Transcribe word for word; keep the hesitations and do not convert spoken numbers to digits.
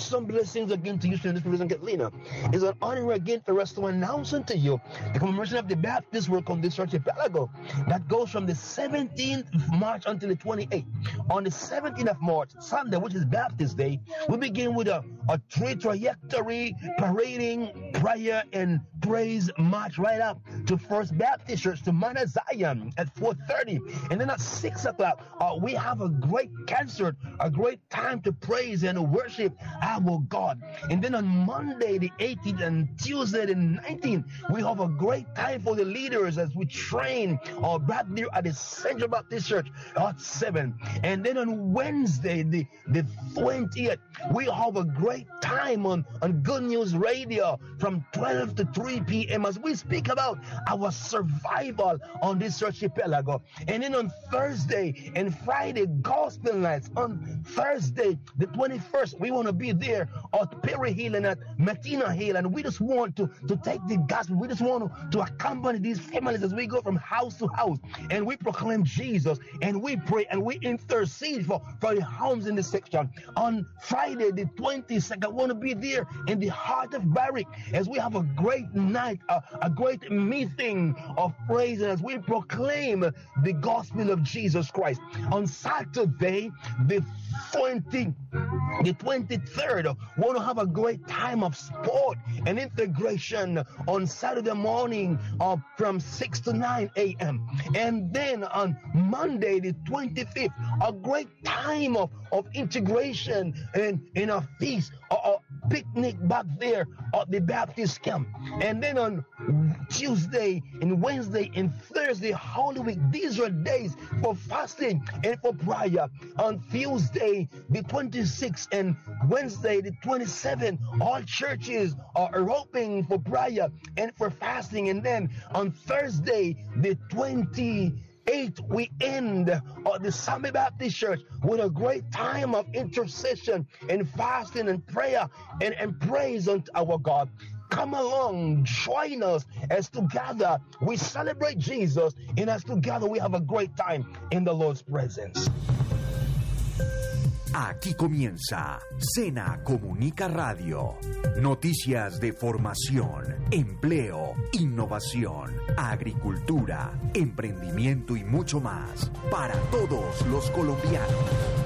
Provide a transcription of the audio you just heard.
some blessings again to you, students, President Catlina. It's an honor again for us to announce unto you the commemoration of the Baptist work on this archipelago that goes from the seventeenth of March until the twenty-eighth. On the seventeenth of March, Sunday, which is Baptist Day, we begin with a, a three trajectory parading prayer and praise march right up to First Baptist Church to Mount Zion at four thirty, and then at six o'clock uh, we have a great concert, a great time to praise and worship our God. And then on Monday the eighteenth and Tuesday the nineteenth, we have a great time for the leaders as we train uh, back there at the Central Baptist Church at seven. And then on Wednesday the the twentieth, we have a great time on on Good News Radio from twelve to three p.m. as we speak about our survival on this archipelago. And then on Thursday and Friday, gospel nights. On Thursday the twenty-first, we want to be there at Perry Hill and at Matina Hill, and we just want to to take the gospel. We just want to, to accompany these families as we go from house to house, and we proclaim Jesus, and we pray and we intercede for, for the homes in this section. On Friday the twenty-second, I want to be there in the heart of Barrick as we have a great night, a, a great meeting of praise, and as we proclaim the gospel of Jesus Christ. On Saturday the twenty, the twenty-third, want to have a great time of sport and integration on Saturday morning uh, from six to nine a.m. And then on Monday the twenty-fifth, a great time of, of integration and in a feast or, or picnic back there at the Baptist camp. And then on Tuesday and Wednesday and Thursday, Holy Week, these are days for fasting and for prayer. On Tuesday the twenty-sixth and Wednesday the twenty-seventh, all churches are open for prayer and for fasting. And then on Thursday the twenty-eighth, we end at the Summit Baptist Church with a great time of intercession and fasting and prayer and, and praise unto our God. Come along, join us as together we celebrate Jesus, and as together we have a great time in the Lord's presence. Aquí comienza Sena Comunica Radio. Noticias de formación, empleo, innovación, agricultura, emprendimiento y mucho más para todos los colombianos.